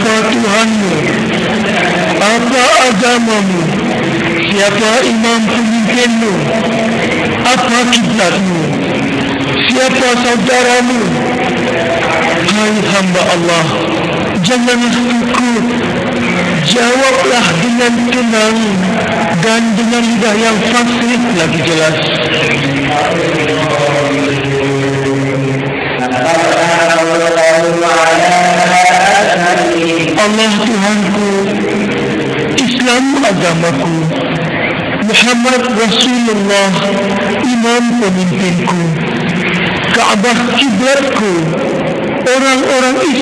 Siapa Tuhanmu? Apa agamamu? Siapa imam pemimpinmu? Apa kiblatmu? Siapa saudaramu? Hai hamba Allah, janganlah takut. Jawablah dengan tenang dan dengan lidah yang fasih lagi jelas. Allah Tuhanku, Islam agamaku, Muhammad Rasulullah imam pemimpinku, Kaabah kiblatku, orang-orang Islam